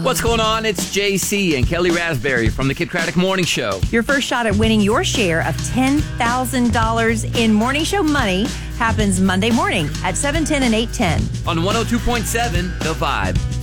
What's going on? It's JC and Kelly Raspberry from the Kid Craddock Morning Show. Your first shot at winning your share of $10,000 in morning show money happens Monday morning at 7:10 and 8:10. On 102.7 The Vibe.